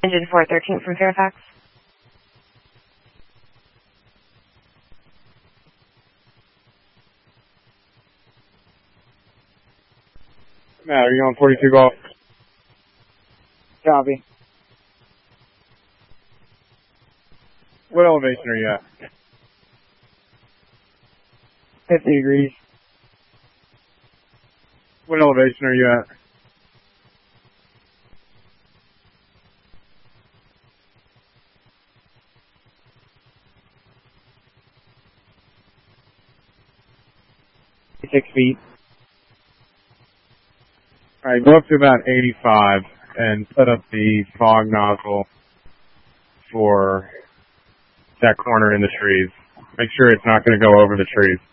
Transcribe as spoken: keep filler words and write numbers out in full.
Engine four thirteen from Fairfax. Matt, are you on forty-two Golf? Copy. What elevation are you at? fifty degrees. What elevation are you at? Six feet. Alright, go up to about eighty-five and set up the fog nozzle for that corner in the trees. Make sure it's not going to go over the trees.